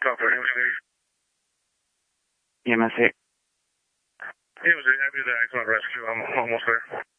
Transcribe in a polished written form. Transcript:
Copy, EMS 8. EMS 8, happy to act on rescue. I'm almost there.